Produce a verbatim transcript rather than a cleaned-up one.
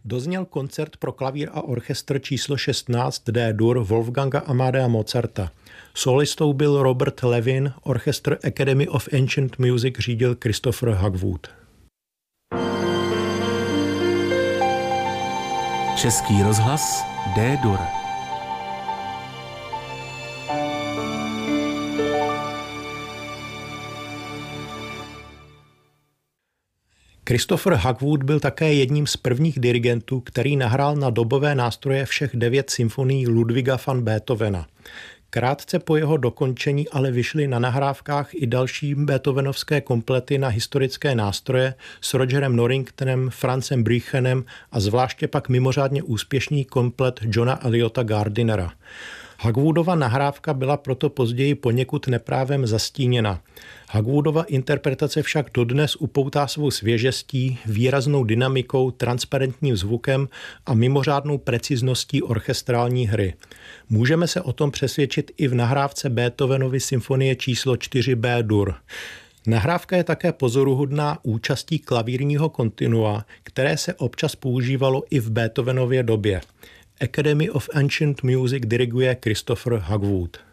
Dozněl koncert pro klavír a orchestr číslo šestnáct D-dur Wolfganga Amadea Mozarta. Solistou byl Robert Levin, orchestr Academy of Ancient Music řídil Christopher Hogwood. Český rozhlas D-dur. Christopher Hogwood byl také jedním z prvních dirigentů, který nahrál na dobové nástroje všech devět symfonií Ludwiga van Beethovena. Krátce po jeho dokončení ale vyšly na nahrávkách i další beethovenovské komplety na historické nástroje s Rogerem Norringtonem, Franzem Brüchenem a zvláště pak mimořádně úspěšný komplet Johna Eliota Gardinera. Hogwoodova nahrávka byla proto později poněkud neprávem zastíněna. Hogwoodova interpretace však dodnes upoutá svou svěžestí, výraznou dynamikou, transparentním zvukem a mimořádnou precizností orchestrální hry. Můžeme se o tom přesvědčit i v nahrávce Beethovenovy symfonie číslo čtyři B-dur. Nahrávka je také pozoruhodná účastí klavírního kontinua, které se občas používalo i v Beethovenově době. Academy of Ancient Music diriguje Christopher Hogwood.